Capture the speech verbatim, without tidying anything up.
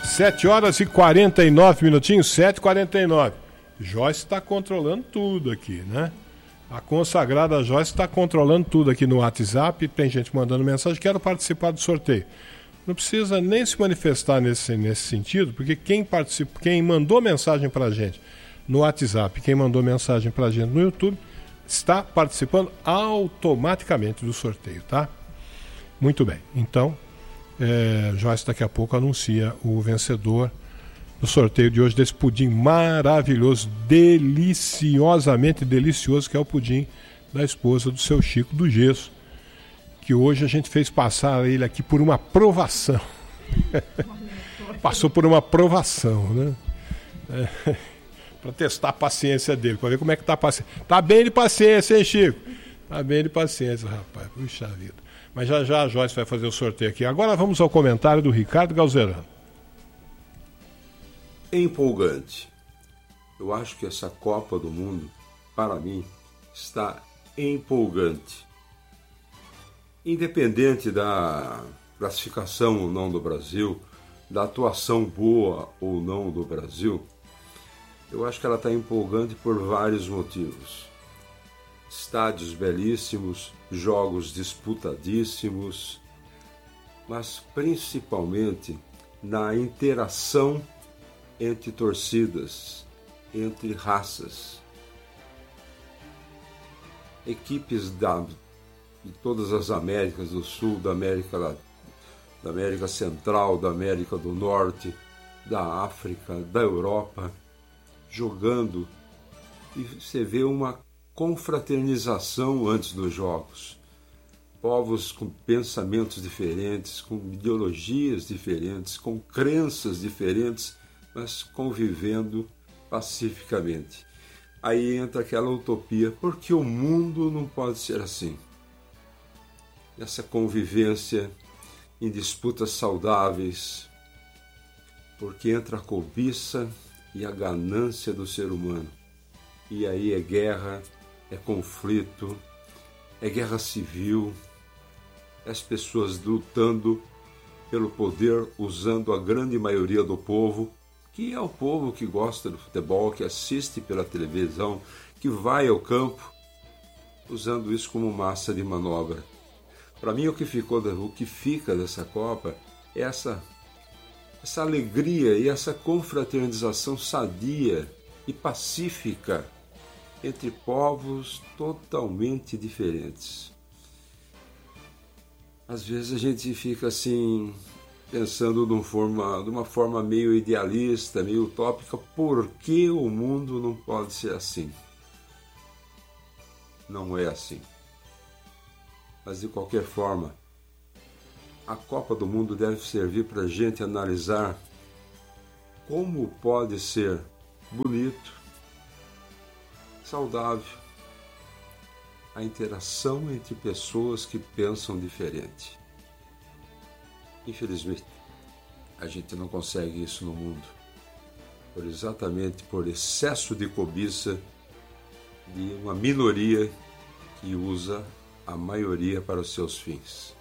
sete horas e quarenta e nove minutinhos, sete e quarenta e nove. Joyce está controlando tudo aqui, né? A consagrada Joyce está controlando tudo aqui no WhatsApp. Tem gente mandando mensagem, quero participar do sorteio. Não precisa nem se manifestar nesse, nesse sentido, porque quem, participa, quem mandou mensagem para a gente no WhatsApp, quem mandou mensagem para a gente no YouTube, está participando automaticamente do sorteio, tá? Muito bem. Então, é, Joyce daqui a pouco anuncia o vencedor do sorteio de hoje desse pudim maravilhoso, deliciosamente delicioso, que é o pudim da esposa do seu Chico do Gesso, que hoje a gente fez passar ele aqui por uma provação. Passou por uma provação, né? É, para testar a paciência dele, para ver como é que tá a paciência. Tá bem de paciência, hein, Chico? Tá bem de paciência, rapaz. Puxa vida. Mas já já a Joyce vai fazer o sorteio aqui. Agora vamos ao comentário do Ricardo Galzerano. Empolgante. Eu acho que essa Copa do Mundo, para mim, está empolgante. Independente da classificação ou não do Brasil, da atuação boa ou não do Brasil, eu acho que ela está empolgante por vários motivos. Estádios belíssimos, jogos disputadíssimos, mas principalmente na interação entre torcidas, entre raças. Equipes da, de todas as Américas do Sul, da América, da América Central, da América do Norte, da África, da Europa, jogando, e você vê uma confraternização antes dos jogos. Povos com pensamentos diferentes, com ideologias diferentes, com crenças diferentes, mas convivendo pacificamente. Aí entra aquela utopia, porque o mundo não pode ser assim. Essa convivência em disputas saudáveis, porque entra a cobiça e a ganância do ser humano. E aí é guerra, é conflito, é guerra civil, as pessoas lutando pelo poder, usando a grande maioria do povo, que é o povo que gosta do futebol, que assiste pela televisão, que vai ao campo, usando isso como massa de manobra. Para mim, o que ficou, o que fica dessa Copa é essa, essa alegria e essa confraternização sadia e pacífica entre povos totalmente diferentes. Às vezes a gente fica assim, pensando de uma forma, de uma forma meio idealista, meio utópica, por que o mundo não pode ser assim? Não é assim. Mas de qualquer forma, a Copa do Mundo deve servir para a gente analisar como pode ser bonito, saudável, a interação entre pessoas que pensam diferente. Infelizmente, a gente não consegue isso no mundo, por exatamente por excesso de cobiça de uma minoria que usa a maioria para os seus fins.